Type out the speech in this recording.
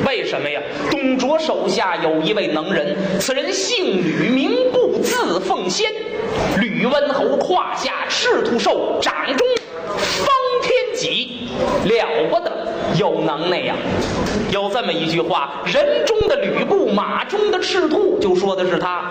为什么呀？董卓手下有一位能人，此人姓吕，名固，字奉先。吕温侯胯下赤兔兽，掌中方天戟，了不得，有能耐呀！有这么一句话：人中的吕布，马中的赤兔，就说的是他。